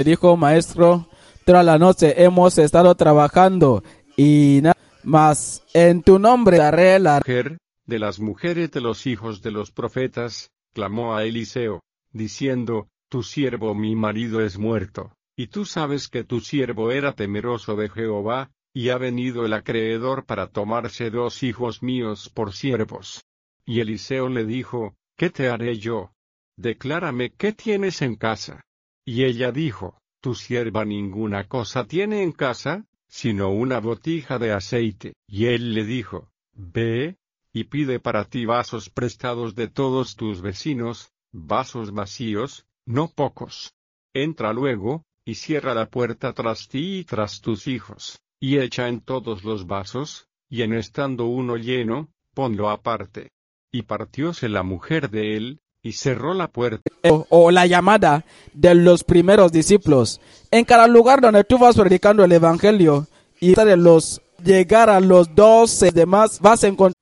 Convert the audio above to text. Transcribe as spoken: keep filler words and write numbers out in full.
dijo, maestro, toda la noche hemos estado trabajando y nada más en tu nombre daré la mujer de las mujeres de los hijos de los profetas, clamó a Eliseo, diciendo, tu siervo mi marido es muerto, y tú sabes que tu siervo era temeroso de Jehová, y ha venido el acreedor para tomarse dos hijos míos por siervos. Y Eliseo le dijo, ¿qué te haré yo? Declárame qué tienes en casa. Y ella dijo, tu sierva ninguna cosa tiene en casa, sino una botija de aceite. Y él le dijo, ve, y pide para ti vasos prestados de todos tus vecinos, vasos vacíos, no pocos. Entra luego, y cierra la puerta tras ti y tras tus hijos, y echa en todos los vasos, y en estando uno lleno, ponlo aparte. Y partióse la mujer de él, y cerró la puerta. O, o la llamada de los primeros discípulos. En cada lugar donde tú vas predicando el evangelio y de los llegar a los doce demás, vas a encontrar